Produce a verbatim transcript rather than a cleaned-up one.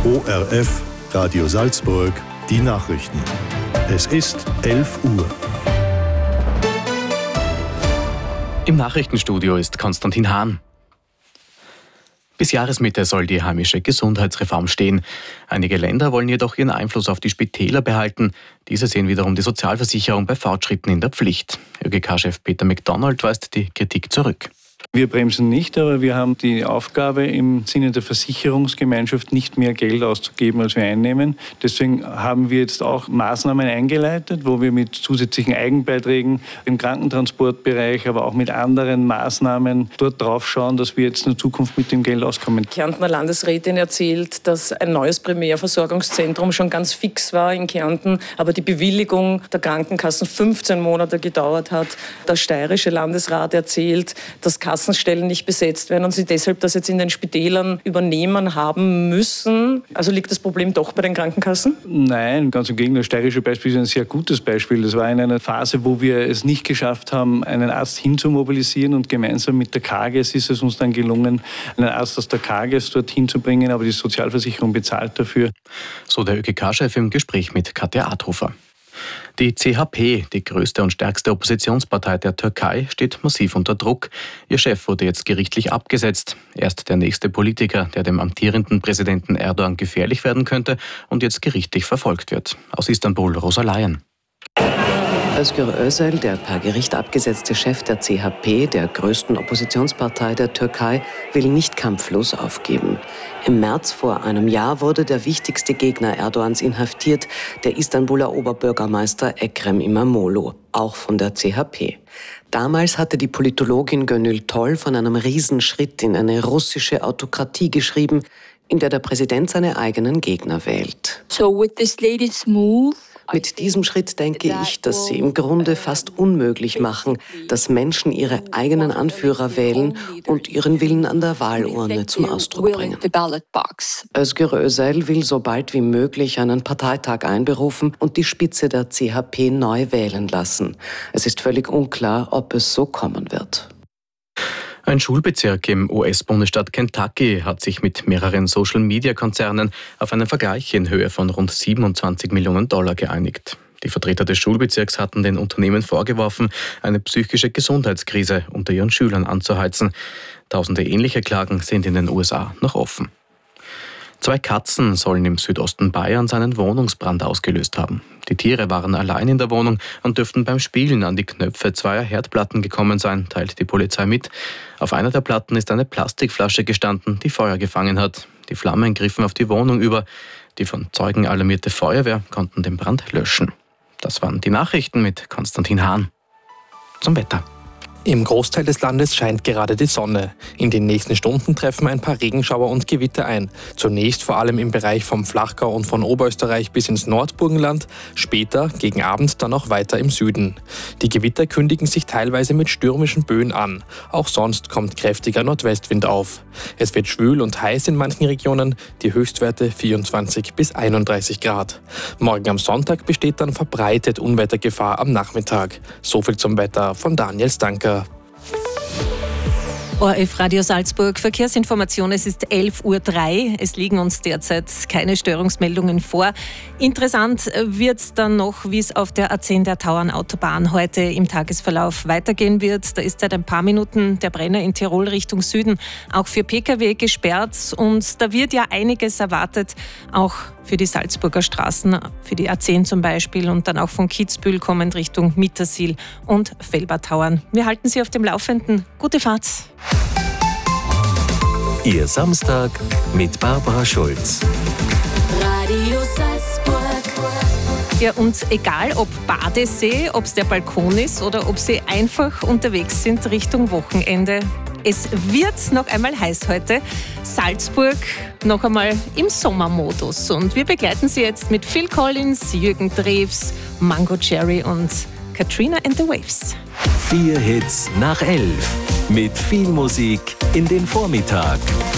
O R F, Radio Salzburg, die Nachrichten. Es ist elf Uhr. Im Nachrichtenstudio ist Konstantin Hahn. Bis Jahresmitte soll die heimische Gesundheitsreform stehen. Einige Länder wollen jedoch ihren Einfluss auf die Spitäler behalten. Diese sehen wiederum die Sozialversicherung bei Fortschritten in der Pflicht. ÖGK-Chef Peter MacDonald weist die Kritik zurück. Wir bremsen nicht, aber wir haben die Aufgabe, im Sinne der Versicherungsgemeinschaft nicht mehr Geld auszugeben, als wir einnehmen. Deswegen haben wir jetzt auch Maßnahmen eingeleitet, wo wir mit zusätzlichen Eigenbeiträgen im Krankentransportbereich, aber auch mit anderen Maßnahmen dort drauf schauen, dass wir jetzt in der Zukunft mit dem Geld auskommen. Die Kärntner Landesrätin erzählt, dass ein neues Primärversorgungszentrum schon ganz fix war in Kärnten, aber die Bewilligung der Krankenkassen fünfzehn Monate gedauert hat. Der steirische Landesrat erzählt, dass Kassenstellen nicht besetzt werden und sie deshalb das jetzt in den Spitälern übernehmen haben müssen. Also liegt das Problem doch bei den Krankenkassen? Nein, ganz im Gegenteil. Das steirische Beispiel ist ein sehr gutes Beispiel. Das war in einer Phase, wo wir es nicht geschafft haben, einen Arzt hinzumobilisieren, und gemeinsam mit der Kages ist es uns dann gelungen, einen Arzt aus der Kages dorthin zu bringen, aber die Sozialversicherung bezahlt dafür. So der ÖGK-Chef im Gespräch mit Katja Adhofer. Die C H P, die größte und stärkste Oppositionspartei der Türkei, steht massiv unter Druck. Ihr Chef wurde jetzt gerichtlich abgesetzt. Er ist der nächste Politiker, der dem amtierenden Präsidenten Erdogan gefährlich werden könnte und jetzt gerichtlich verfolgt wird. Aus Istanbul, Rosa Layen. Özgür Özel, der per Gericht abgesetzte Chef der C H P, der größten Oppositionspartei der Türkei, will nicht kampflos aufgeben. Im März vor einem Jahr wurde der wichtigste Gegner Erdogans inhaftiert, der Istanbuler Oberbürgermeister Ekrem İmamoğlu, auch von der C H P. Damals hatte die Politologin Gönül Toll von einem Riesenschritt in eine russische Autokratie geschrieben, in der der Präsident seine eigenen Gegner wählt. So with this latest move, Mit diesem Schritt denke ich, dass sie im Grunde fast unmöglich machen, dass Menschen ihre eigenen Anführer wählen und ihren Willen an der Wahlurne zum Ausdruck bringen. Özgür Özel will so bald wie möglich einen Parteitag einberufen und die Spitze der C H P neu wählen lassen. Es ist völlig unklar, ob es so kommen wird. Ein Schulbezirk im U S-Bundesstaat Kentucky hat sich mit mehreren Social-Media-Konzernen auf einen Vergleich in Höhe von rund siebenundzwanzig Millionen Dollar geeinigt. Die Vertreter des Schulbezirks hatten den Unternehmen vorgeworfen, eine psychische Gesundheitskrise unter ihren Schülern anzuheizen. Tausende ähnliche Klagen sind in den U S A noch offen. Zwei Katzen sollen im Südosten Bayerns einen Wohnungsbrand ausgelöst haben. Die Tiere waren allein in der Wohnung und dürften beim Spielen an die Knöpfe zweier Herdplatten gekommen sein, teilt die Polizei mit. Auf einer der Platten ist eine Plastikflasche gestanden, die Feuer gefangen hat. Die Flammen griffen auf die Wohnung über. Die von Zeugen alarmierte Feuerwehr konnten den Brand löschen. Das waren die Nachrichten mit Konstantin Hahn. Zum Wetter. Im Großteil des Landes scheint gerade die Sonne. In den nächsten Stunden treffen ein paar Regenschauer und Gewitter ein. Zunächst vor allem im Bereich vom Flachgau und von Oberösterreich bis ins Nordburgenland, später gegen Abend dann auch weiter im Süden. Die Gewitter kündigen sich teilweise mit stürmischen Böen an. Auch sonst kommt kräftiger Nordwestwind auf. Es wird schwül und heiß in manchen Regionen, die Höchstwerte vierundzwanzig bis einunddreißig Grad. Morgen am Sonntag besteht dann verbreitet Unwettergefahr am Nachmittag. So viel zum Wetter von Daniel Stanker. O R F Radio Salzburg, Verkehrsinformation, es ist elf Uhr drei. Es liegen uns derzeit keine Störungsmeldungen vor. Interessant wird es dann noch, wie es auf der A zehn der Tauernautobahn heute im Tagesverlauf weitergehen wird. Da ist seit ein paar Minuten der Brenner in Tirol Richtung Süden auch für Pkw gesperrt. Und da wird ja einiges erwartet, auch für die Salzburger Straßen, für die A zehn zum Beispiel und dann auch von Kitzbühel kommend Richtung Mittersill und Felbertauern. Wir halten Sie auf dem Laufenden. Gute Fahrt! Ihr Samstag mit Barbara Schulz. Radio Salzburg. Ja, und egal ob Badesee, ob es der Balkon ist oder ob Sie einfach unterwegs sind Richtung Wochenende, es wird noch einmal heiß heute. Salzburg noch einmal im Sommermodus. Und wir begleiten Sie jetzt mit Phil Collins, Jürgen Drews, Mango Cherry und Katrina and the Waves. Vier Hits nach elf. Mit viel Musik in den Vormittag.